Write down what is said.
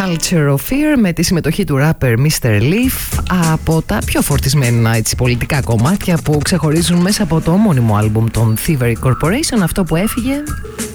Culture of Fear με τη συμμετοχή του rapper Mr. Leaf, από τα πιο φορτισμένα πολιτικά κομμάτια που ξεχωρίζουν μέσα από το ομώνυμο άλμπουμ των Thievery Corporation, αυτό που έφυγε